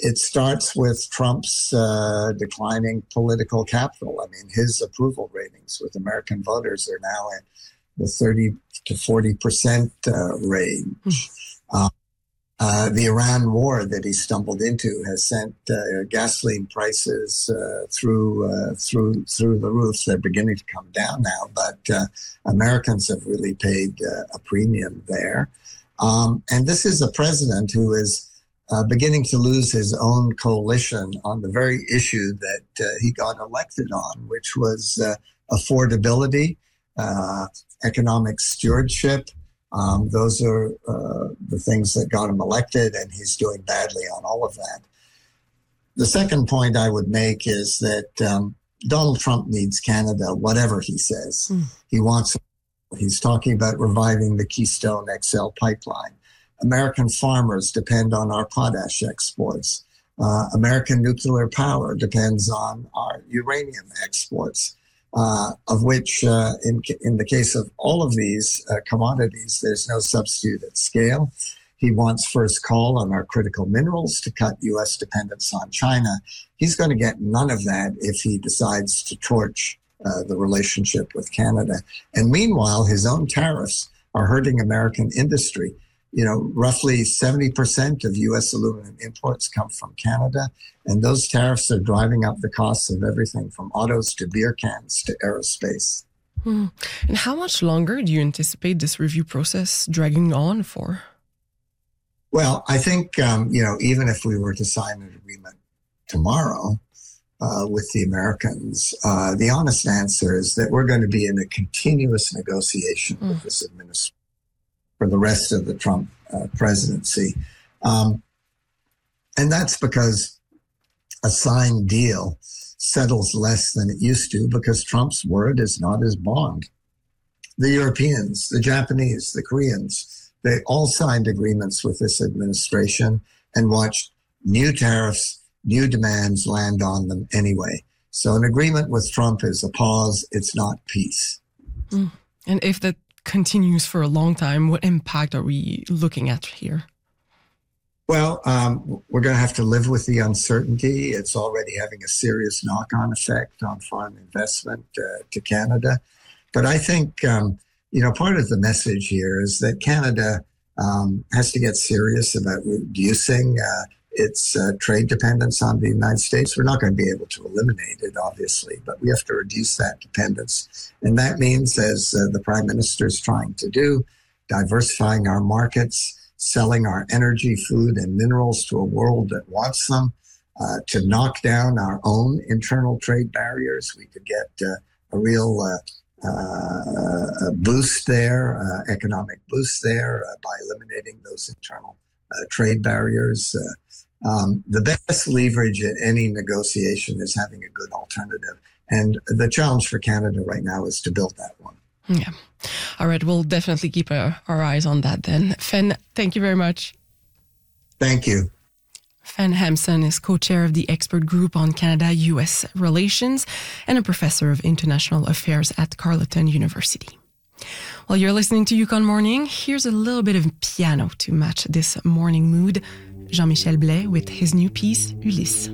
it starts with Trump's declining political capital. I mean, his approval ratings with American voters are now at the 30 to 40% range. The Iran war that he stumbled into has sent gasoline prices through the roof. They're beginning to come down now, but Americans have really paid a premium there. And this is a president who is beginning to lose his own coalition on the very issue that he got elected on, which was affordability, economic stewardship. Those are the things that got him elected, and he's doing badly on all of that. The second point I would make is that Donald Trump needs Canada, whatever he says. He's talking about reviving the Keystone XL pipeline. American farmers depend on our potash exports. American nuclear power depends on our uranium exports, of which, in the case of all of these commodities, there's no substitute at scale. He wants first call on our critical minerals to cut U.S. dependence on China. He's going to get none of that if he decides to torch the relationship with Canada. And meanwhile, his own tariffs are hurting American industry. You know, roughly 70% of U.S. aluminum imports come from Canada, and those tariffs are driving up the costs of everything from autos to beer cans to aerospace. And how much longer do you anticipate this review process dragging on for? Well, I think, even if we were to sign an agreement tomorrow with the Americans, the honest answer is that we're going to be in a continuous negotiation with this administration for the rest of the Trump presidency. And that's because a signed deal settles less than it used to because Trump's word is not his bond. The Europeans, the Japanese, the Koreans, they all signed agreements with this administration and watched new tariffs, new demands land on them anyway. So an agreement with Trump is a pause. It's not peace. And if that continues for a long time, what impact are we looking at here? Well, we're going to have to live with the uncertainty. It's already having a serious knock-on effect on foreign investment to Canada. But I think, part of the message here is that Canada has to get serious about reducing its trade dependence on the United States. We're not going to be able to eliminate it, obviously, but we have to reduce that dependence. And that means, as the Prime Minister is trying to do, diversifying our markets, selling our energy, food, and minerals to a world that wants them, to knock down our own internal trade barriers. We could get a real boost there, economic boost there, by eliminating those internal trade barriers. The best leverage in any negotiation is having a good alternative. And the challenge for Canada right now is to build that one. Yeah. All right. We'll definitely keep our eyes on that then. Fen, thank you very much. Thank you. Fen Hampson is co-chair of the expert group on Canada-US relations and a professor of international affairs at Carleton University. While you're listening to Yukon Morning, here's a little bit of piano to match this morning mood. Jean-Michel Blais with his new piece, Ulysse.